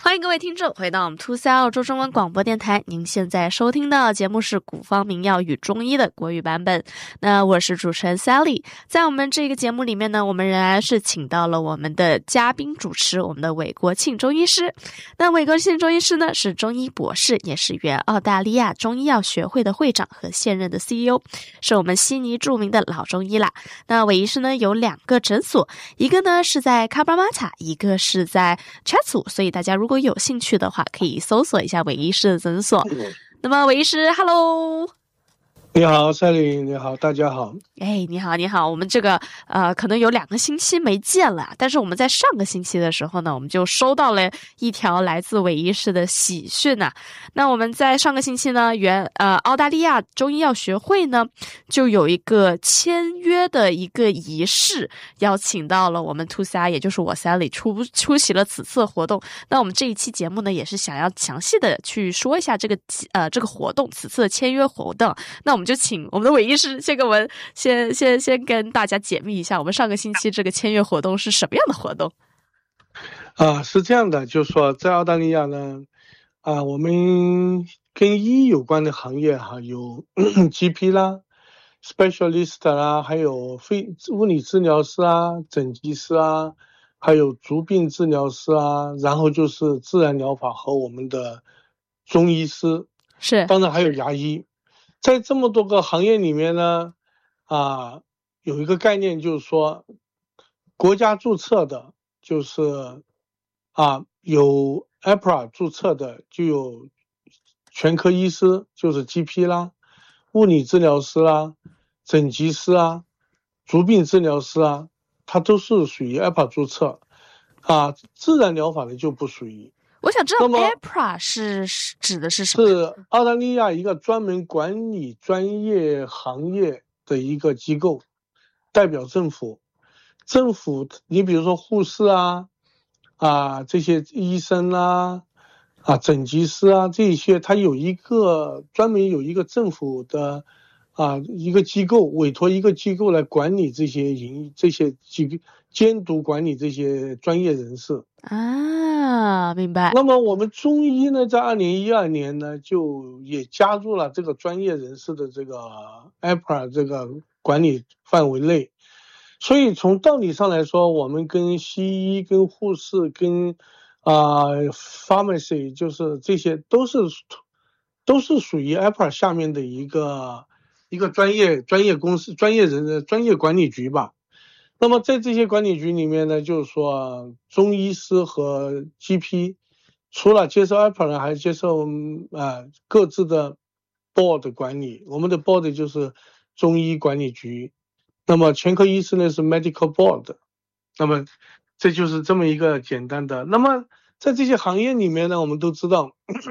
欢迎各位听众回到我们2C澳洲中文广播电台，您现在收听的节目是古方名药与中医的国语版本。那我是主持人 Sally， 在我们这个节目里面呢，我们仍然是请到了我们的嘉宾主持，我们的韦国庆中医师。那韦国庆中医师呢是中医博士，也是原澳大利亚中医药学会的会长和现任的 CEO， 是我们悉尼著名的老中医啦。那韦医师呢有2个诊所，一个呢是在卡布拉马塔，一个是在 Chatswood， 所以大家如果有兴趣的话可以搜索一下韦医师的诊所。那么韦医师 Hello。 你好，赛琳，你好，大家好。 你好，你好。我们这个可能有2个星期没见了，但是我们在上个星期的时候呢，我们就收到了一条来自韦医师的喜讯啊。那我们在上个星期呢，澳大利亚中医药学会呢，就有一个签约的一个仪式，邀请到了我们 2CR， 也就是我 Sally 出席了此次活动。那我们这一期节目呢，也是想要详细的去说一下这个活动，此次的签约活动。那我们就请我们的韦医师先跟我们先跟大家解密一下，我们上个星期这个签约活动是什么样的活动？ 是这样的，就是说在澳大利亚呢，我们跟医有关的行业有GP 啦、specialist 啦，还有物理治疗师啊、整脊师啊，还有足病治疗师啊，然后就是自然疗法和我们的中医师， 是， 当然还有牙医。在这么多个行业里面呢，有一个概念，就是说国家注册的，就是有 APRA 注册的就有全科医师，就是 GP 啦，物理治疗师啦，整脊师啊，足病治疗师啊，它都是属于 APRA 注册自然疗法的就不属于。 我想知道 APRA 是指的是什么？ 是澳大利亚一个专门管理专业行业的一个机构，代表政府，你比如说护士这些医生整脊师这些，它专门有一个政府的一个机构，委托一个机构来管理这些监督管理这些专业人士明白。 那么我们中医呢，在2012年呢，就也加入了这个专业人士的这个 APRA 这个管理范围内。所以从道理上来说，我们跟西医、跟护士、跟pharmacy， 就是这些都是属于 APRA 下面的一个专业公司、专业管理局吧。那么在这些管理局里面呢，就是说中医师和 GP 除了接受 APRA 还接受各自的 board 管理。我们的 board 就是中医管理局，那么全科医师呢是 medical board。那么这就是这么一个简单的。那么在这些行业里面呢，我们都知道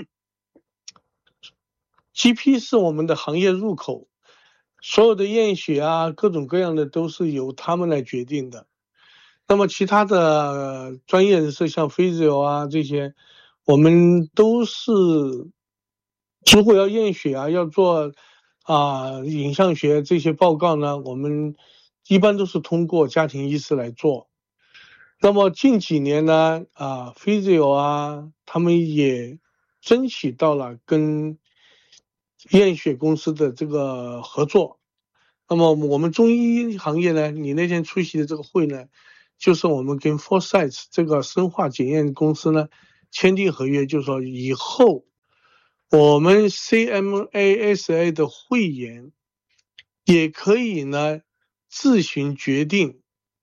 GP 是我们的行业入口，所有的验血各种各样的都是由他们来决定的。那么其他的专业人士像 physio 这些，我们都是如果要验血要做影像学这些报告呢，我们一般都是通过家庭医师来做。那么近几年呢physio 他们也争取到了跟验血公司的这个合作。那么我们中医行业呢，你那天出席的这个会呢，就是我们跟 Foresight 这个生化检验公司呢签订合约，就是说以后我们 CMASA 的会员也可以呢自行决定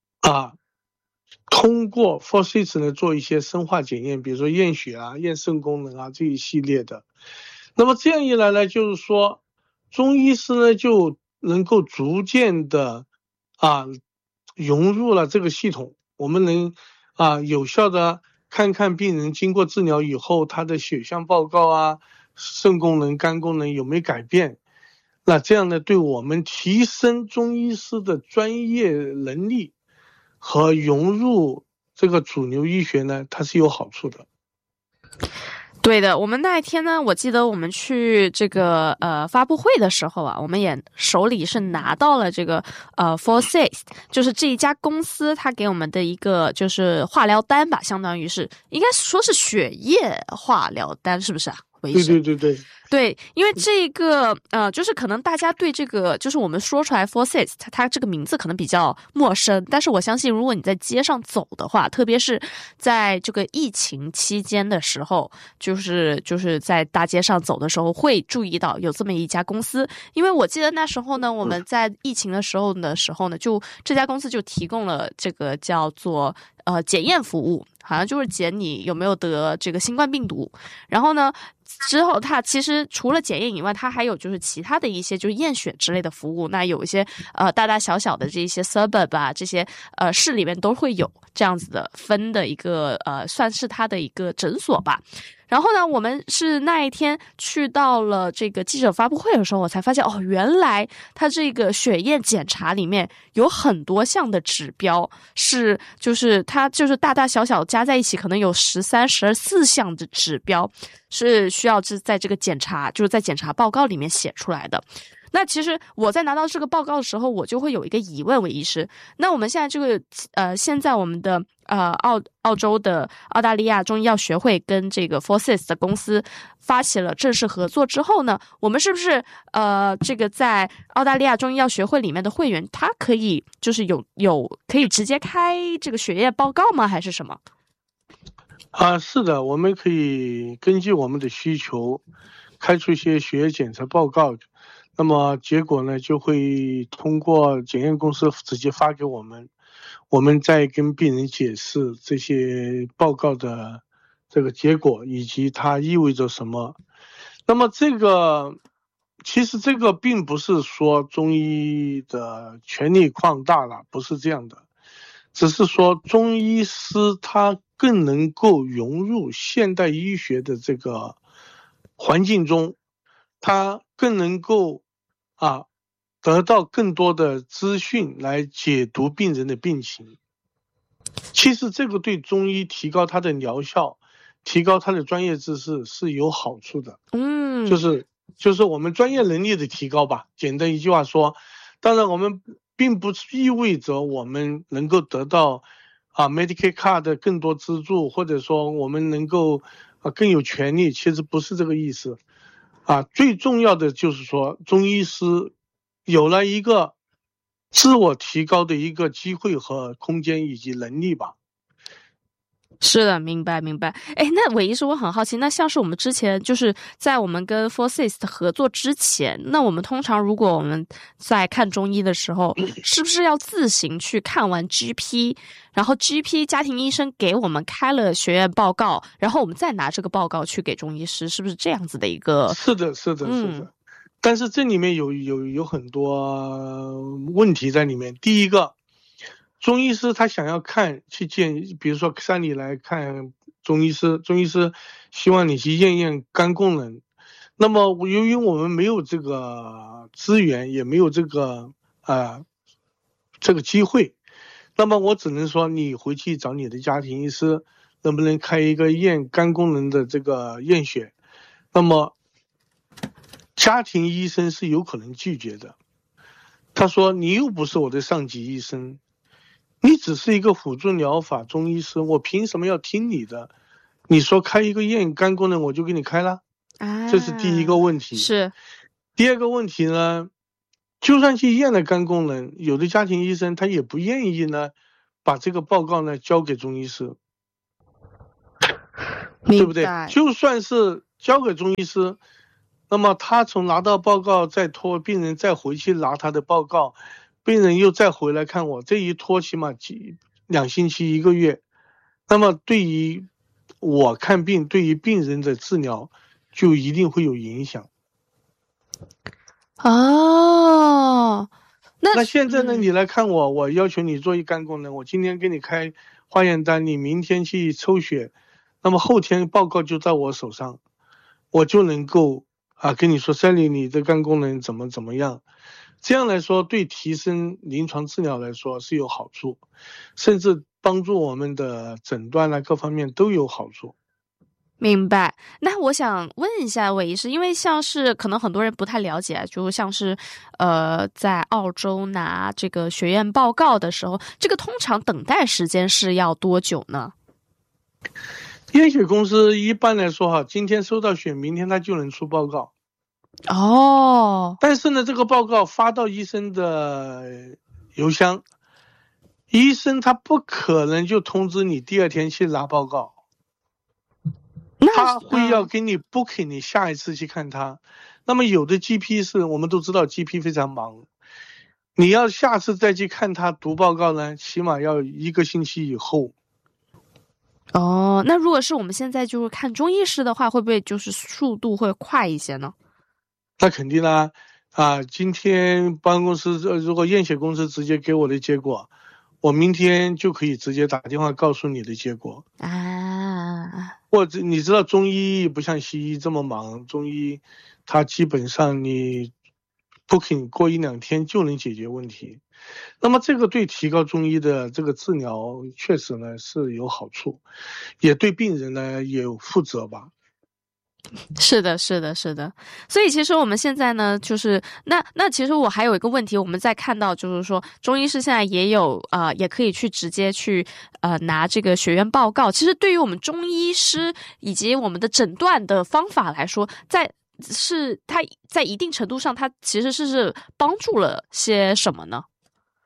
通过 Foresight 呢做一些生化检验，比如说验血验肾功能这一系列的。那么这样一来呢，就是说中医师呢就能够逐渐的融入了这个系统，我们能有效的看看病人经过治疗以后他的血象报告肾功能、肝功能有没有改变。那这样呢，对我们提升中医师的专业能力和融入这个主流医学呢，它是有好处的。 对的，我们那一天呢，我记得我们去这个发布会的时候啊，我们也手里是拿到了这个Forsys，就是这一家公司他给我们的一个就是化疗单吧，相当于是应该说是血液化疗单，是不是啊？ 对， 对，因为这个就是可能大家对这个就是我们说出来 Forsys，它这个名字可能比较陌生，但是我相信如果你在街上走的话，特别是在这个疫情期间的时候，就是在大街上走的时候会注意到有这么一家公司，因为我记得那时候呢，我们在疫情的时候呢，就这家公司就提供了这个叫做检验服务，好像就是检你有没有得这个新冠病毒，然后呢。之后，它其实除了检验以外，它还有就是其他的一些就是验血之类的服务。那有一些大大小小的这些 suburb 啊，这些市里面都会有这样子的分的一个算是它的一个诊所吧。然后呢，我们是那一天去到了这个记者发布会的时候，我才发现哦，原来它这个血液检查里面有很多项的指标就是它就是大大小小加在一起，可能有13、14项的指标是需要在这个检查就是在检查报告里面写出来的。那其实我在拿到这个报告的时候，我就会有一个疑问，韦医师。那我们现在这个现在我们的澳洲的澳大利亚中医药学会跟这个 Forsys 的公司发起了正式合作之后呢，我们是不是这个在澳大利亚中医药学会里面的会员，他可以就是可以直接开这个血液报告吗？还是什么？ 是的，我们可以根据我们的需求开出一些血液检测报告。那么结果呢，就会通过检验公司直接发给我们，我们再跟病人解释这些报告的这个结果以及它意味着什么。那么其实这个并不是说中医的权力扩大了，不是这样的，只是说中医师他更能够融入现代医学的这个环境中，他更能够得到更多的资讯来解读病人的病情。其实这个对中医提高他的疗效，提高他的专业知识是有好处的。就是我们专业能力的提高吧。简单一句话说，当然我们并不意味着我们能够得到Medicaid card 的更多资助，或者说我们能够更有权利，其实不是这个意思。最重要的就是说，中医师有了一个自我提高的一个机会和空间以及能力吧。 是的，明白。哎，那韦医师，我很好奇，那像是我们之前就是在我们跟 Forsys 的合作之前，那我们通常如果我们在看中医的时候，是不是要自行去看完 GP， 然后 GP 家庭医生给我们开了血液报告，然后我们再拿这个报告去给中医师，是不是这样子的一个？ 是的。但是这里面有很多问题在里面。第一个，中医师他想要去见，比如说山里来看中医师，中医师希望你去验验肝功能。那么由于我们没有这个资源，也没有这个机会，那么我只能说你回去找你的家庭医师，能不能开一个验肝功能的这个验血。那么家庭医生是有可能拒绝的，他说你又不是我的上级医生，你只是一个辅助疗法中医师，我凭什么要听你的？你说开一个验肝功能我就给你开了，这是第一个问题。 是。 第二个问题呢，就算去验了肝功能，有的家庭医生他也不愿意呢把这个报告呢交给中医师，对不对？就算是交给中医师，那么他从拿到报告再拖病人再回去拿他的报告，病人又再回来看我，这一拖起码2星期1个月，那么对于我看病，对于病人的治疗就一定会有影响。那现在呢，你来看我，我要求你做一肝功能，我今天给你开化验单，你明天去抽血，那么后天报告就在我手上，我就能够跟你说Sally你的肝功能怎么样。这样来说对提升临床治疗来说是有好处，甚至帮助我们的诊断各方面都有好处。 明白。那我想问一下韦医师，因为像是可能很多人不太了解，就像是在澳洲拿这个学院报告的时候，这个通常等待时间是要多久呢？ 验血公司一般来说哈，今天收到血，明天他就能出报告。 哦， 但是呢，这个报告发到医生的邮箱，医生他不可能就通知你第二天去拿报告，他会要给你 booking 你下一次去看他。那么有的 GP 是我们都知道 GP 非常忙，你要下次再去看他读报告呢，起码要1个星期以后。 哦，那如果是我们现在就是看中医师的话，会不会就是速度会快一些呢？ 那肯定啦，今天办公室如果验血公司直接给我的结果，我明天就可以直接打电话告诉你的结果啊。 或者你知道中医不像西医这么忙，中医它基本上你 booking 过1-2天就能解决问题。那么这个对提高中医的这个治疗确实呢是有好处，也对病人呢也有负责吧。 是的，是的，是的。所以其实我们现在呢，就是那其实我还有一个问题，我们在看到就是说，中医师现在也有也可以去直接去拿这个学院报告。其实对于我们中医师以及我们的诊断的方法来说，它在一定程度上，它其实是帮助了些什么呢？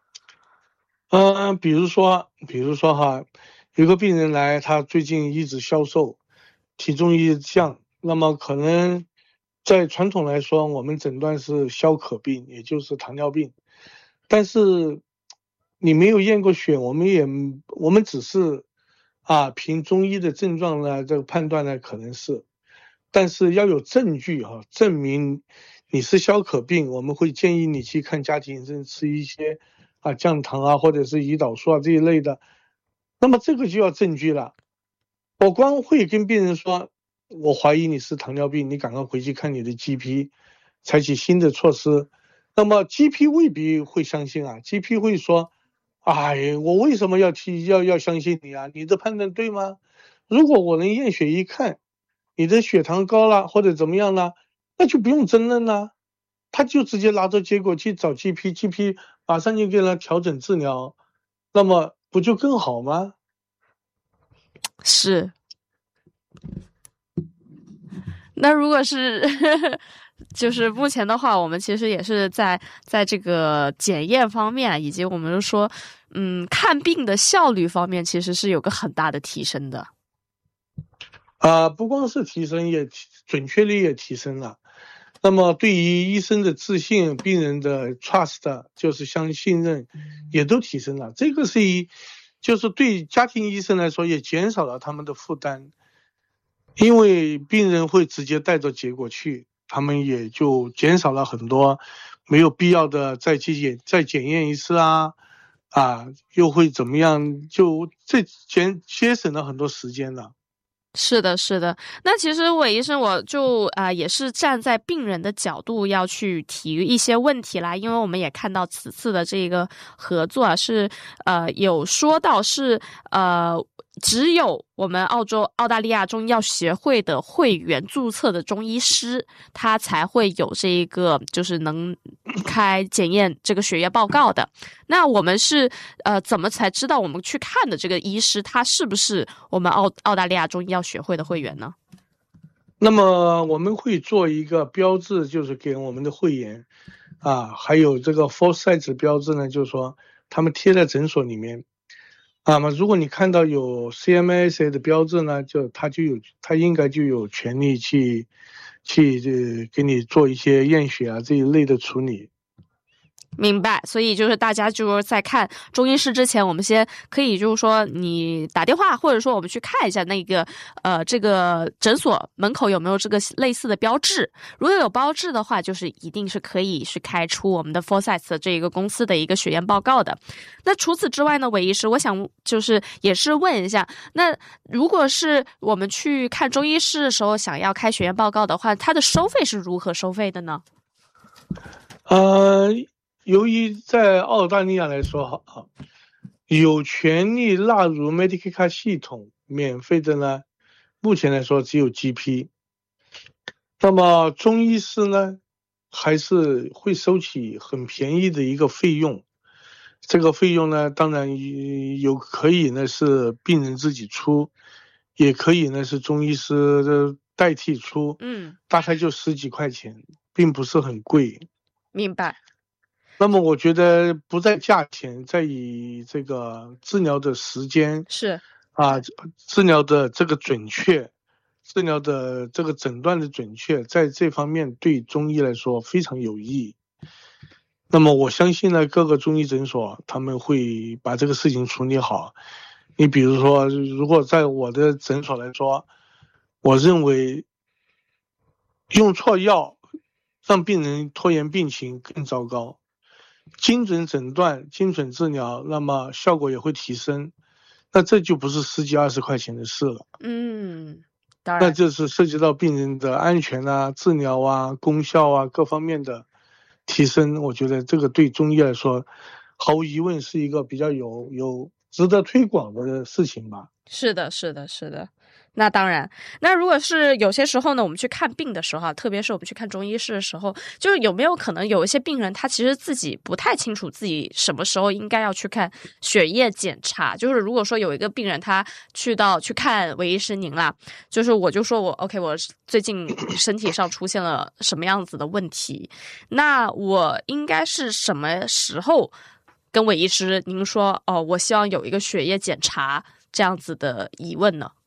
比如说哈，有个病人来，他最近一直消瘦，体重一直降，那么可能在传统来说，我们诊断是消可病，也就是糖尿病。但是你没有验过血，我们只是凭中医的症状呢，这个判断呢可能是，但是要有证据证明你是消可病，我们会建议你去看家庭医生，吃一些降糖或者是胰岛素这一类的。那么这个就要证据了。我光会跟病人说，我怀疑你是糖尿病，你赶快回去看你的 GP， 采取新的措施。那么 GP 未必会相信GP 会说，我为什么要相信你你的判断对吗？如果我能验血一看，你的血糖高了或者怎么样了，那就不用争论了，他就直接拿着结果去找 GP 马上就给他调整治疗，那么不就更好吗？ 是。那如果是就是目前的话，我们其实也是在这个检验方面，以及我们说看病的效率方面，其实是有个很大的提升的。 不光是提升，准确率也提升了。那么对于医生的自信，病人的 trust 就是信任也都提升了。这个就是对家庭医生来说也减少了他们的负担，因为病人会直接带着结果去，他们也就减少了很多没有必要的再检验一次又会怎么样，就节省了很多时间了。 是的，是的。那其实韦医生，我就也是站在病人的角度要去提一些问题啦，因为我们也看到此次的这个合作是有说到是只有我们澳大利亚中医药协会的会员注册的中医师，他才会有这一个就是能开检验这个血液报告的。那我们是怎么才知道我们去看的这个医师他是不是我们澳大利亚中医药学会的会员呢？ 那么我们会做一个标志，就是给我们的会员还有这个 Foresight 标志呢，就是说他们贴在诊所里面。那么如果你看到有 CMSA 的标志呢，他应该就有权利去给你做一些验血这一类的处理。 明白，所以就是大家就是在看中医师之前，我们先可以就是说你打电话，或者说我们去看一下那个这个诊所门口有没有这个类似的标志。如果有标志的话，就是一定是可以是开出我们的 Foresight 这一个公司的一个血验报告的。那除此之外呢，韦医师，我想就是也是问一下，那如果是我们去看中医师的时候想要开血验报告的话，它的收费是如何收费的呢？ 由于在澳大利亚来说有权利纳入 Medicare 系统免费的呢， 目前来说只有 GP。那么中医师呢，还是会收取很便宜的一个费用。这个费用呢，当然可以呢是病人自己出，也可以呢是中医师的代替出，大概就10几块钱，并不是很贵。 明白。 那么我觉得不在价钱，在于这个治疗的时间， 是治疗的这个准确，治疗的这个诊断的准确，在这方面对中医来说非常有益。那么我相信呢，各个中医诊所他们会把这个事情处理好。你比如说，如果在我的诊所来说，我认为用错药让病人拖延病情更糟糕。精准诊断、精准治疗，那么效果也会提升。那这就不是10几20块钱的事了。 当然， 那就是涉及到病人的安全啊、治疗啊、功效啊各方面的提升。我觉得这个对中医来说，毫无疑问是一个比较有值得推广的事情吧。 是的。那当然，那如果是有些时候呢，我们去看病的时候特别是我们去看中医师的时候，就是有没有可能有一些病人他其实自己不太清楚自己什么时候应该要去看血液检查。就是如果说有一个病人他去看韦医师您啦，就是我就说我最近身体上出现了什么样子的问题，那我应该是什么时候跟韦医师您说我希望有一个血液检查这样子的疑问呢？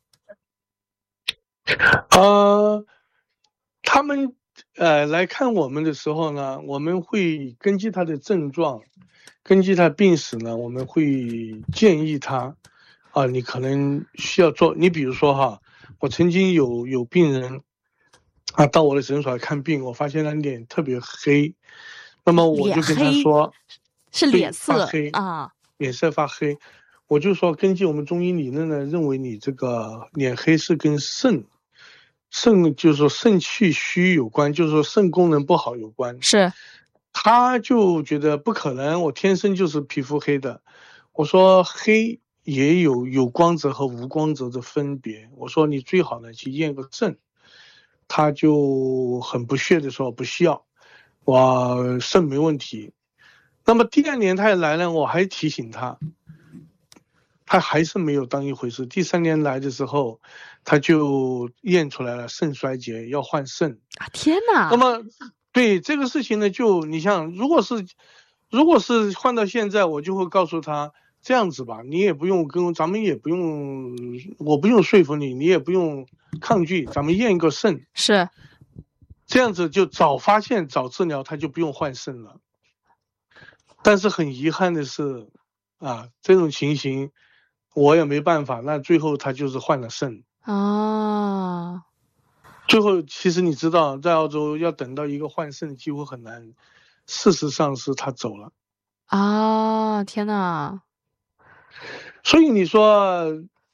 他们来看我们的时候呢，我们会根据他的症状，根据他病史呢，我们会建议他你可能需要做。你比如说我曾经有病人到我的诊所来看病，我发现他脸特别黑，那么我就跟他说， 是脸色黑脸色发黑。我就说根据我们中医理论呢，认为你这个脸黑是跟肾就是说肾气虚有关，就是说肾功能不好有关。 是， 他就觉得不可能，我天生就是皮肤黑的。我说黑也有光泽和无光泽的分别，我说你最好呢去验个肾。他就很不屑的说不需要，我肾没问题。那么第2年他也来了，我还提醒他，他还是没有当一回事。第3年来的时候，他就验出来了肾衰竭，要换肾天哪！ 那么对这个事情呢，就你像如果是换到现在，我就会告诉他这样子吧，你也不用咱们也不用，我不用说服你，你也不用抗拒，咱们验一个肾， 是这样子就早发现早治疗，他就不用换肾了。但是很遗憾的是这种情形我也没办法，那最后他就是换了肾最后其实你知道，在澳洲要等到一个换肾几乎很难，事实上是他走了天哪！ 所以你说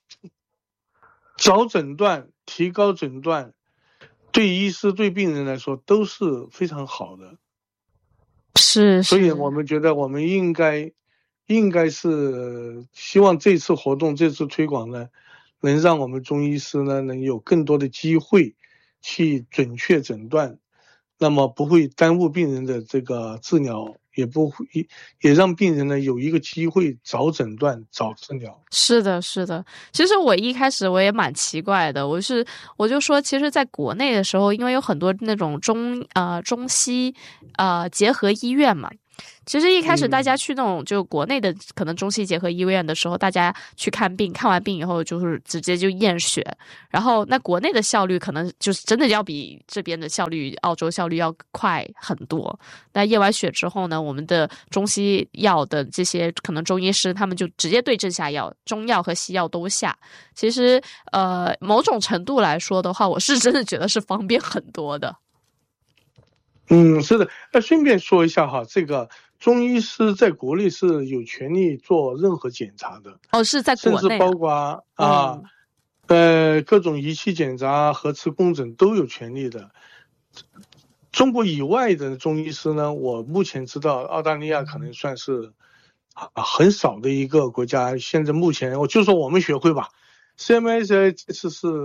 早诊断、提高诊断，对医师对病人来说都是非常好的。 是， 所以我们觉得我们应该是希望这次活动、这次推广呢，能让我们中医师呢能有更多的机会去准确诊断，那么不会耽误病人的这个治疗，也让病人呢有一个机会早诊断、早治疗。 是的。其实我一开始我也蛮奇怪的，我就说，其实在国内的时候，因为有很多那种中西结合医院嘛。其实一开始大家去那种就国内的可能中西结合医院的时候，大家去看病，看完病以后就是直接就验血，然后那国内的效率可能就是真的要比这边的效率，澳洲效率要快很多。那验完血之后呢，我们的中西药的这些可能中医师他们就直接对症下药，中药和西药都下。其实某种程度来说的话，我是真的觉得是方便很多的。 是的。顺便说一下这个中医师在国内是有权利做任何检查的。 是在国内甚至包括各种仪器检查、核磁共振都有权利的。中国以外的中医师呢，我目前知道澳大利亚可能算是很少的一个国家。现在目前我就说我们学会吧，CMS 这次是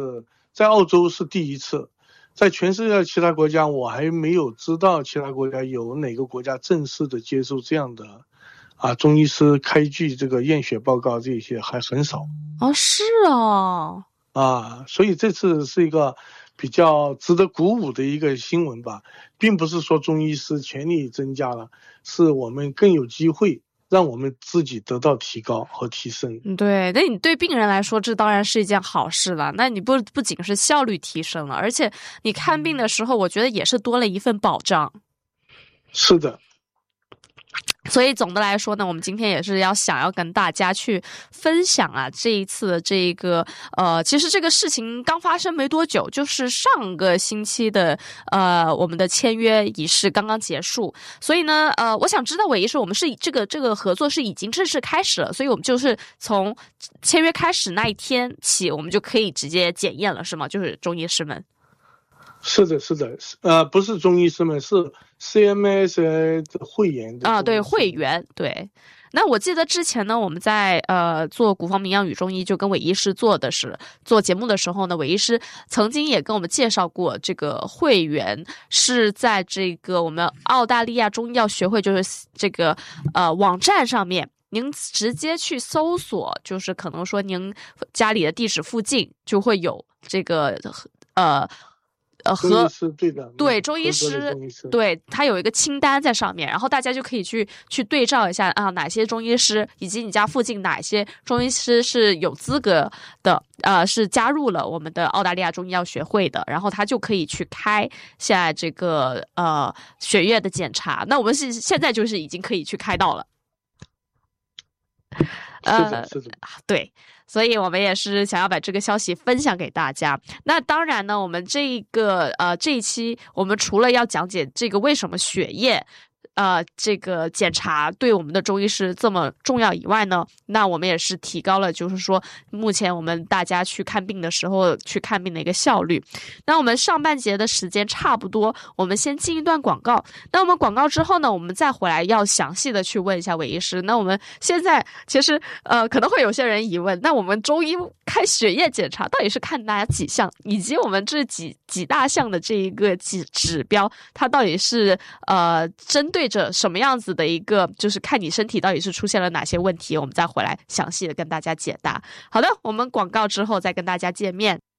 在澳洲是第一次，在全世界的其他国家我还没有知道其他国家有哪个国家正式的接受这样的中医师开具这个验血报告，这些还很少。 是哦。 所以这次是一个比较值得鼓舞的一个新闻吧，并不是说中医师权力增加了，是我们更有机会让我们自己得到提高和提升。 对，那你对病人来说这当然是一件好事了，那你不仅是效率提升了，而且你看病的时候我觉得也是多了一份保障。 是的。 所以总的来说呢，我们今天也是想要跟大家去分享这一次的这个其实这个事情刚发生没多久，就是上个星期的我们的签约仪式刚刚结束。所以呢我想知道韦医师，我们是这个合作是已经正式开始了，所以我们就是从签约开始那一天起，我们就可以直接检验了是吗？就是中医师们。 是的，不是中医师们，是 CMS 的会员的对，会员。对，那我记得之前呢，我们在做古方名药与中医，就跟韦医师做节目的时候呢，韦医师曾经也跟我们介绍过，这个会员是在这个我们澳大利亚中医药学会，就是这个网站上面。您直接去搜索，就是可能说您家里的地址附近就会有这个中医师，对，他有一个清单在上面，然后大家就可以去对照一下哪些中医师，以及你家附近哪些中医师是有资格的，是加入了我们的澳大利亚中医药学会的，然后他就可以去开现在这个血液的检查。那我们是现在就是已经可以去开到了。 是的。 对，所以我们也是想要把这个消息分享给大家。那当然呢，我们这一期我们除了要讲解这个为什么血液这个检查对我们的中医师这么重要以外呢，那我们也是提高了，就是说目前我们大家去看病的时候去看病的一个效率。那我们上半节的时间差不多，我们先进一段广告。那我们广告之后呢，我们再回来要详细的去问一下韦医师。那我们现在其实可能会有些人疑问，那我们中医开血液检查到底是看哪几项，以及我们这几大项的这一个指标，它到底是针对着什么样子的一个，就是看你身体到底是出现了哪些问题，我们再回来详细的跟大家解答。好的，我们广告之后再跟大家见面。